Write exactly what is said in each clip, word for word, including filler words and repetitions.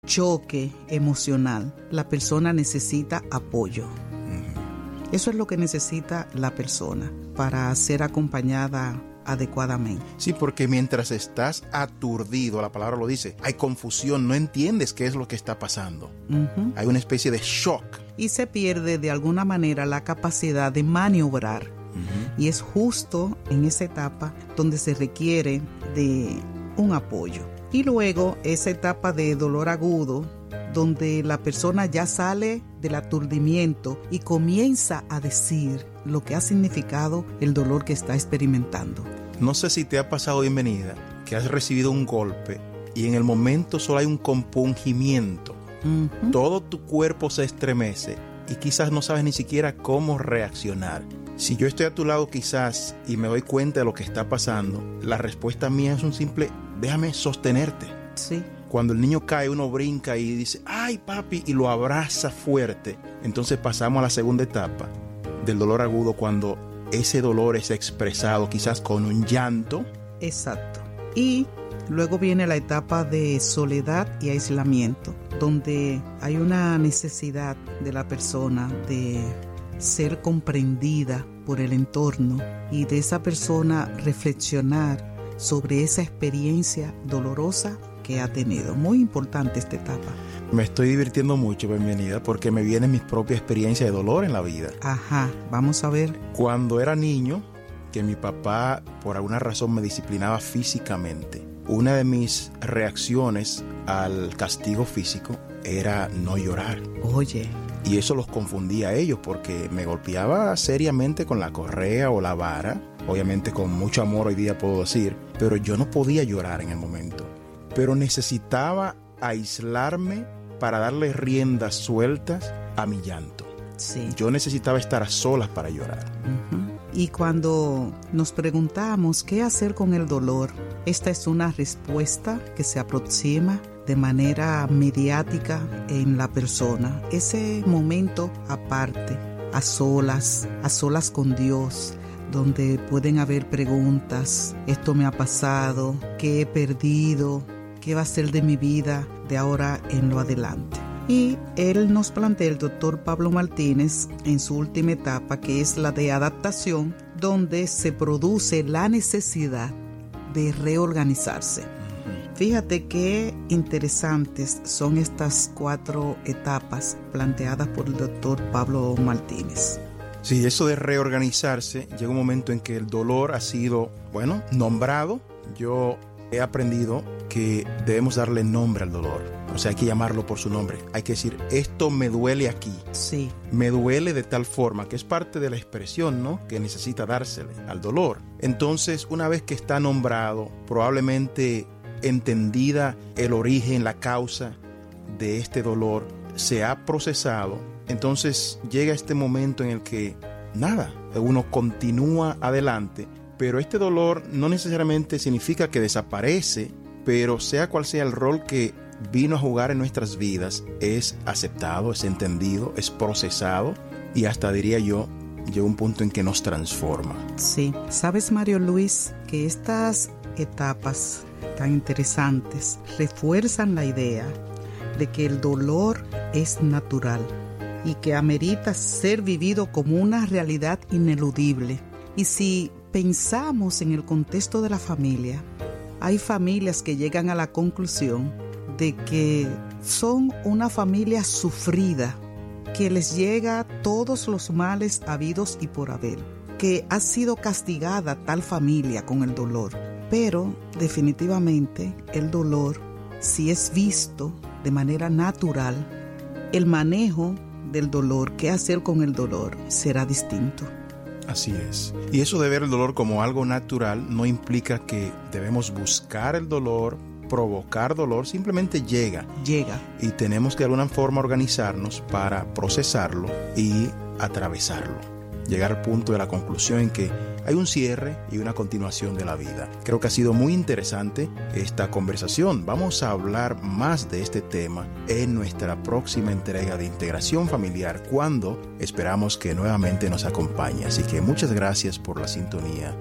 choque emocional, la persona necesita apoyo. Uh-huh. Eso es lo que necesita la persona para ser acompañada adecuadamente. Sí, porque mientras estás aturdido, la palabra lo dice, hay confusión, no entiendes qué es lo que está pasando. Uh-huh. Hay una especie de shock. Y se pierde de alguna manera la capacidad de maniobrar. Uh-huh. Y es justo en esa etapa donde se requiere de un apoyo. Y luego esa etapa de dolor agudo, donde la persona ya sale del aturdimiento y comienza a decir lo que ha significado el dolor que está experimentando. No sé si te ha pasado, bienvenida, que has recibido un golpe y en el momento solo hay un compungimiento. Uh-huh. Todo tu cuerpo se estremece y quizás no sabes ni siquiera cómo reaccionar. Si yo estoy a tu lado quizás y me doy cuenta de lo que está pasando, la respuesta mía es un simple, déjame sostenerte. Sí. Cuando el niño cae, uno brinca y dice, ¡ay, papi! Y lo abraza fuerte. Entonces pasamos a la segunda etapa del dolor agudo, cuando ese dolor es expresado quizás con un llanto. Exacto. Y luego viene la etapa de soledad y aislamiento, donde hay una necesidad de la persona de ser comprendida por el entorno y de esa persona reflexionar sobre esa experiencia dolorosa que ha tenido. Muy importante esta etapa. Me estoy divirtiendo mucho, bienvenida, porque me vienen mis propias experiencias de dolor en la vida. Ajá, vamos a ver. Cuando era niño, que mi papá por alguna razón me disciplinaba físicamente, una de mis reacciones al castigo físico era no llorar. Oye. Y eso los confundía a ellos porque me golpeaba seriamente con la correa o la vara, obviamente con mucho amor hoy día puedo decir, pero yo no podía llorar en el momento. Pero necesitaba aislarme para darle riendas sueltas a mi llanto. Sí. Yo necesitaba estar a solas para llorar. Uh-huh. Y cuando nos preguntamos qué hacer con el dolor, esta es una respuesta que se aproxima de manera mediática en la persona. Ese momento aparte, a solas, a solas con Dios, donde pueden haber preguntas, esto me ha pasado, qué he perdido, qué va a ser de mi vida de ahora en lo adelante. Y él nos plantea, el doctor Pablo Martínez, en su última etapa, que es la de adaptación, donde se produce la necesidad de reorganizarse. Fíjate qué interesantes son estas cuatro etapas planteadas por el doctor Pablo Martínez. Sí, eso de reorganizarse, llega un momento en que el dolor ha sido, bueno, nombrado. Yo he aprendido que debemos darle nombre al dolor. O sea, hay que llamarlo por su nombre. Hay que decir, esto me duele aquí. Sí. Me duele de tal forma, que es parte de la expresión, ¿no?, que necesita dársele al dolor. Entonces, una vez que está nombrado, probablemente entendida el origen, la causa de este dolor, se ha procesado, entonces llega este momento en el que nada, uno continúa adelante, pero este dolor no necesariamente significa que desaparece, pero sea cual sea el rol que vino a jugar en nuestras vidas, es aceptado, es entendido, es procesado y hasta diría yo, llega un punto en que nos transforma. Sí, sabes, Mario Luis, que estas etapas tan interesantes refuerzan la idea de que el dolor es natural y que amerita ser vivido como una realidad ineludible. Y si pensamos en el contexto de la familia, hay familias que llegan a la conclusión de que son una familia sufrida, que les llega todos los males habidos y por haber, que ha sido castigada tal familia con el dolor. Pero definitivamente el dolor, si es visto de manera natural, el manejo del dolor, qué hacer con el dolor, será distinto. Así es. Y eso de ver el dolor como algo natural no implica que debemos buscar el dolor, provocar dolor, simplemente llega. Llega. Y tenemos que de alguna forma organizarnos para procesarlo y atravesarlo. Llegar al punto de la conclusión en que hay un cierre y una continuación de la vida. Creo que ha sido muy interesante esta conversación. Vamos a hablar más de este tema en nuestra próxima entrega de Integración Familiar, cuando esperamos que nuevamente nos acompañe. Así que muchas gracias por la sintonía.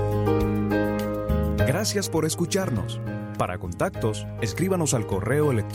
Gracias por escucharnos. Para contactos, escríbanos al correo electrónico